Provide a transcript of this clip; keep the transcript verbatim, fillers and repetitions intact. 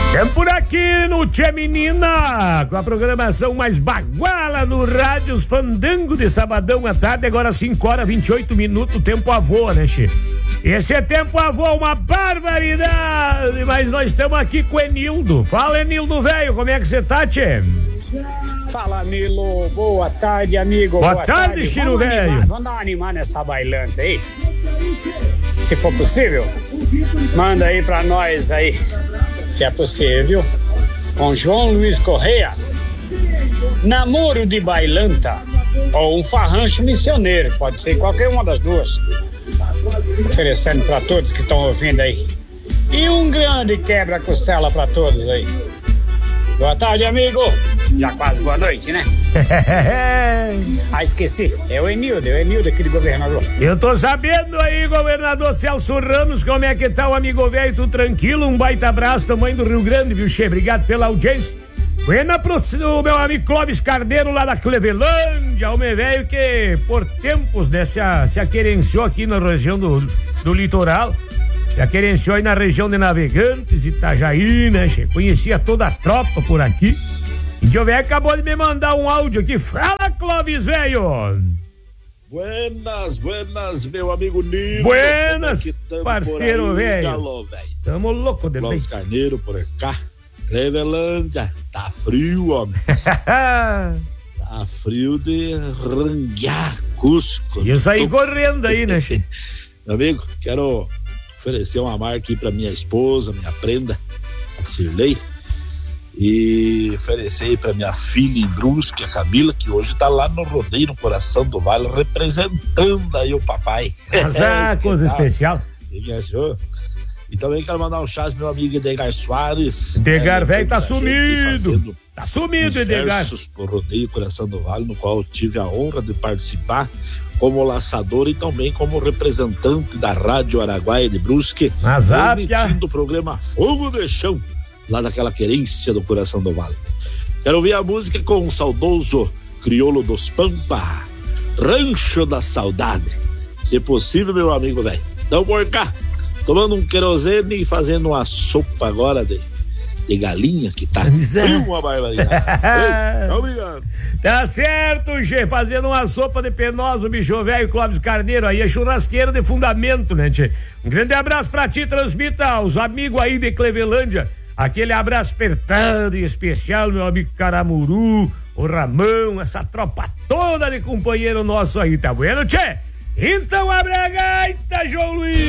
Estamos por aqui no Tchê Menina, com a programação mais baguala no rádio, os fandango de sabadão à tarde, agora cinco horas e vinte e oito minutos, tempo avô, né, Che? Esse é tempo avô, uma barbaridade, mas nós estamos aqui com o Enildo. Fala, Enildo, velho, como é que você tá, Tchê? Fala, Nilo, boa tarde, amigo. Boa, boa tarde, tarde. Chiro velho. Vamos dar uma animada nessa bailante aí, se for possível. Manda aí pra nós aí, se é possível, com João Luiz Correia, Namoro de Bailanta ou um farrancho missioneiro, pode ser qualquer uma das duas, oferecendo pra todos que estão ouvindo aí. E um grande quebra-costela pra todos aí. Boa tarde, amigo. Já quase boa noite, né? Ah, esqueci. É o Enildo, é o Enildo aqui de governador. Eu tô sabendo aí, governador Celso Ramos, como é que tá o amigo velho, tudo tranquilo? Um baita abraço, tamanho do Rio Grande, viu, Che? Obrigado pela audiência. Buena pro o meu amigo Clóvis Carneiro lá da Clevelândia, homem velho que por tempos, né, se, a, se aquerenciou aqui na região do, do litoral. Já querenciou aí na região de Navegantes, Itajaí, né, Che? Conhecia toda a tropa por aqui. E o velho acabou de me mandar um áudio aqui. Fala, Clóvis, velho! Buenas, buenas, meu amigo Nilo. Buenas, é parceiro, velho. Tamo louco de Clóvis Carneiro por cá. Clevelândia. Tá frio, homem. Tá frio de ranguear Cusco. E sair correndo aí, né, Che? Meu amigo, quero oferecer uma marca aí pra minha esposa, minha prenda, a Cirlei, e oferecer aí pra minha filha em Brusque, a Camila, que hoje tá lá no rodeio no Coração do Vale, representando aí o papai. Ah, coisa especial. Quem achou? E também quero mandar um chá pro meu amigo Edgar Soares. Edgar, velho, tá sumido. Tá sumido, Edgar. Pro rodeio Coração do Vale, no qual eu tive a honra de participar como laçador e também como representante da Rádio Araguaia de Brusque, transmitindo o programa Fogo de Chão, lá daquela querência do Coração do Vale. Quero ouvir a música com o saudoso Crioulo dos Pampa, Rancho da Saudade. Se possível, meu amigo velho, então por cá, tomando um querosene e fazendo uma sopa agora de de galinha, que tá frio, uma barbaridade. Ei, obrigado. Tá certo, Che, fazendo uma sopa de penosa, o bicho velho Clóvis Carneiro, aí é churrasqueiro de fundamento, né, Che? Um grande abraço pra ti, transmita aos amigos aí de Clevelândia, aquele abraço apertado e especial, meu amigo Caramuru, o Ramão, essa tropa toda de companheiro nosso aí, tá bueno, Che? Então abre a gaita, João Luiz!